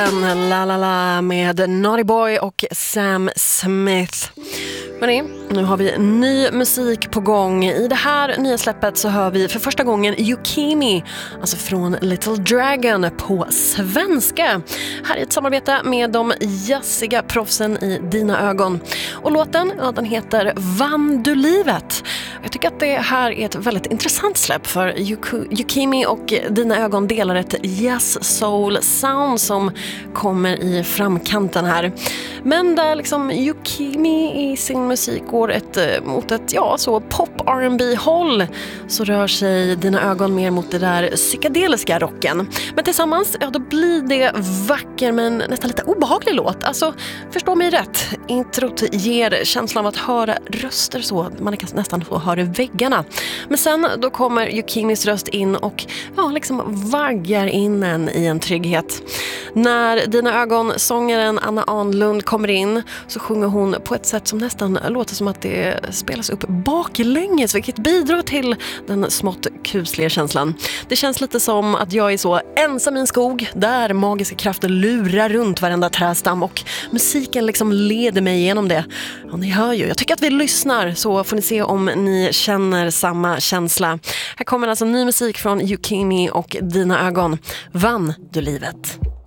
La la la med Naughty Boy och Sam Smith. Hörrni, nu har vi ny musik på gång. I det här nya släppet så hör vi för första gången Yukimi, alltså från Little Dragon på svenska. Här är ett samarbete med de jazziga proffsen i Dina ögon. Och låten, ja, den heter Vann du livet. Jag tycker att det här är ett väldigt intressant släpp, för Yukimi och Dina ögon delar ett jazz-soul-sound som kommer i framkanten här. Men där liksom Yukimi i sin musik går mot ett så pop-R&B-håll, så rör sig Dina ögon mer mot det där psykedeliska rocken. Men tillsammans, då blir det vacker men nästan lite obehaglig låt. Alltså, förstå mig rätt. Introt ger känslan av att höra röster så. Man kan nästan få höra väggarna. Men sen då kommer Yukimis röst in och liksom vaggar in en i en trygghet. När Dina ögon, sångaren Anna Anlund, kommer in så sjunger hon på ett sätt som nästan låter som att det spelas upp baklänges, vilket bidrar till den smått kusliga känslan. Det känns lite som att jag är så ensam i en skog där magiska krafter lurar runt varenda trädstam och musiken liksom leder mig igenom det. Ja, ni hör ju. Jag tycker att vi lyssnar, så får ni se om ni känner samma känsla. Här kommer alltså ny musik från Yukimi och Dina ögon. Vann du livet?